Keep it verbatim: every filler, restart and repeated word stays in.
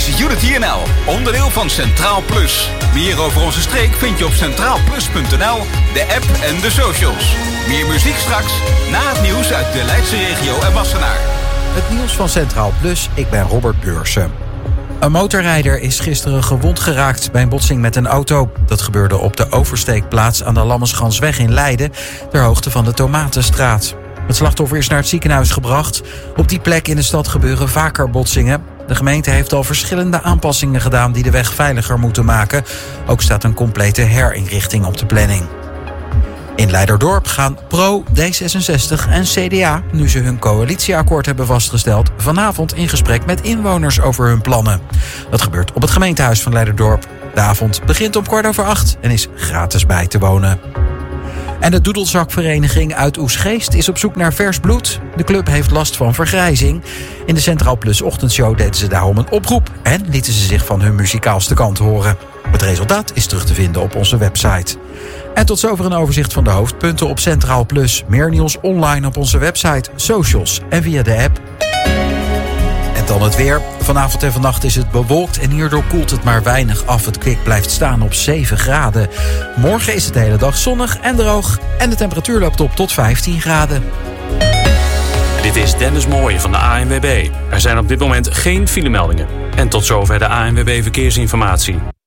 is Unity N L, onderdeel van Centraal Plus. Meer over onze streek vind je op centraal plus punt n l, de app en de socials. Meer muziek straks, na het nieuws uit de Leidse regio en Wassenaar. Het nieuws van Centraal Plus, ik ben Robert Beursen. Een motorrijder is gisteren gewond geraakt bij een botsing met een auto. Dat gebeurde op de oversteekplaats aan de Lammenschans-weg in Leiden, ter hoogte van de Tomatenstraat. Het slachtoffer is naar het ziekenhuis gebracht. Op die plek in de stad gebeuren vaker botsingen. De gemeente heeft al verschillende aanpassingen gedaan die de weg veiliger moeten maken. Ook staat een complete herinrichting op de planning. In Leiderdorp gaan Pro, D zesenzestig en C D A, nu ze hun coalitieakkoord hebben vastgesteld, vanavond in gesprek met inwoners over hun plannen. Dat gebeurt op het gemeentehuis van Leiderdorp. De avond begint om kwart over acht en is gratis bij te wonen. En de Doedelzakvereniging uit Oesgeest is op zoek naar vers bloed. De club heeft last van vergrijzing. In de Centraal Plus ochtendshow deden ze daarom een oproep en lieten ze zich van hun muzikaalste kant horen. Het resultaat is terug te vinden op onze website. En tot zover een overzicht van de hoofdpunten op Centraal Plus. Meer nieuws online op onze website, socials en via de app. En dan het weer. Vanavond en vannacht is het bewolkt en hierdoor koelt het maar weinig af. Het kwik blijft staan op zeven graden. Morgen is het de hele dag zonnig en droog. En de temperatuur loopt op tot vijftien graden. Dit is Dennis Mooij van de A N W B. Er zijn op dit moment geen filemeldingen. En tot zover de A N W B Verkeersinformatie.